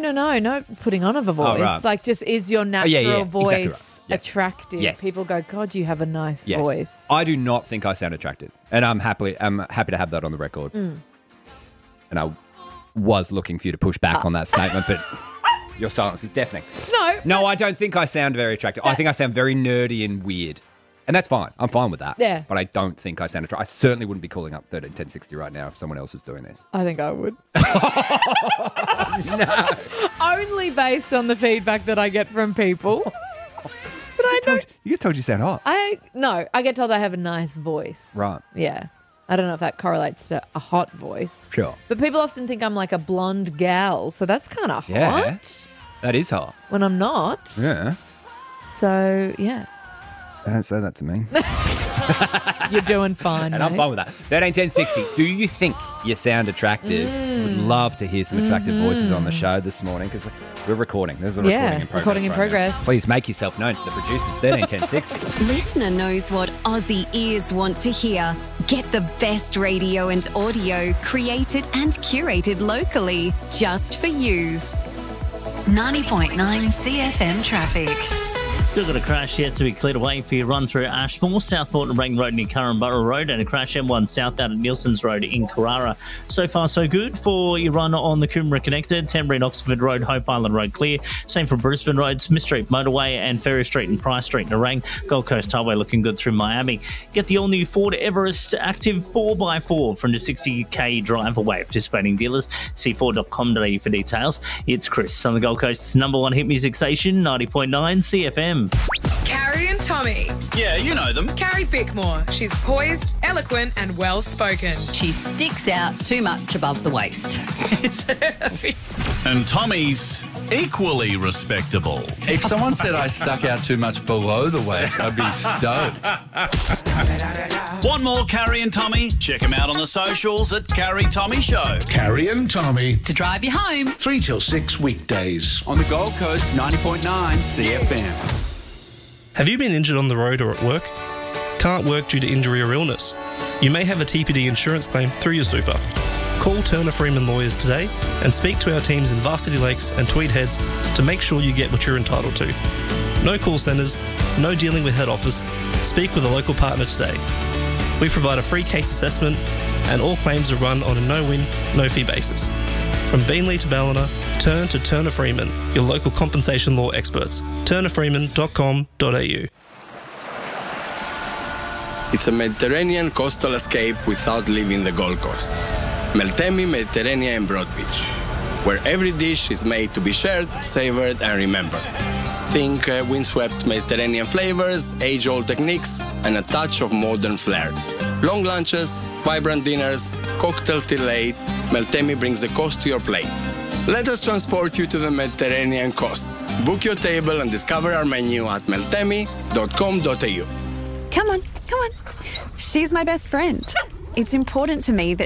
No putting on of a voice. right. Like, just is your natural voice Exactly right. Yes. attractive? Yes. People go, God, you have a nice Yes. voice. I do not think I sound attractive. And I'm happy to have that on the record. And I was looking for you to push back on that statement, but your silence is deafening. No, I don't think I sound very attractive. I think I sound very nerdy and weird. And that's fine. I'm fine with that. Yeah. But I don't think I sound attractive. I certainly wouldn't be calling up 131060 right now if someone else was doing this. I think I would. Only based on the feedback that I get from people. But I don't. You get told you sound hot. I get told I have a nice voice. Right. Yeah. I don't know if that correlates to a hot voice. Sure. But people often think I'm like a blonde gal, so that's kind of Yeah. hot That is hot. when I'm not. Yeah. So, yeah. Don't say that to me. You're doing fine, And I'm mate. fine with that. 131060. Do you think you sound attractive? Would love to hear some attractive voices on the show this morning because we're recording. There's a recording in progress. recording in right progress. now. Please make yourself known to the producers. 131060. Listener knows what Aussie ears want to hear. Get the best radio and audio created and curated locally just for you. 90.9 CFM traffic. Still got a crash yet to be cleared away for your run through Ashmore, Southport and Rank Road near Curramborough Road, and a crash M1 south out of Nielsen's Road in Carrara. So far, so good for your run on the Coomera Connector, Tenbury and Oxford Road, Hope Island Road clear. Same for Brisbane Road, Smith Street Motorway, and Ferry Street and Price Street in Nerang. Gold Coast Highway looking good through Miami. Get the all-new Ford Everest Active 4x4 from the 60k drive away. Participating dealers, see Ford.com.au for details. It's Chris on the Gold Coast's #1 hit music station, 90.9 CFM. Carrie and Tommy. Yeah, you know them. Carrie Bickmore. She's poised, eloquent, and well-spoken. She sticks out too much above the waist. And Tommy's equally respectable. If someone said I stuck out too much below the waist, I'd be stoked. Want more Carrie and Tommy? Check them out on the socials at Carrie Tommy Show. Carrie and Tommy, To drive you home. 3 till 6 weekdays. On the Gold Coast, 90.9 CFM. Have you been injured on the road or at work? Can't work due to injury or illness? You may have a TPD insurance claim through your super. Call Turner Freeman Lawyers today and speak to our teams in Varsity Lakes and Tweed Heads to make sure you get what you're entitled to. No call centres, no dealing with head office. Speak with a local partner today. We provide a free case assessment and all claims are run on a no-win, no-fee basis. From Beanley to Ballina, turn to Turner Freeman, your local compensation law experts. turnerfreeman.com.au. It's a Mediterranean coastal escape without leaving the Gold Coast. Meltemi Mediterranean Broadbeach, where every dish is made to be shared, savored and remembered. Think windswept Mediterranean flavors, age-old techniques, and a touch of modern flair. Long lunches, vibrant dinners, cocktail till late, Meltemi brings the coast to your plate. Let us transport you to the Mediterranean coast. Book your table and discover our menu at meltemi.com.au. Come on. She's my best friend. It's important to me that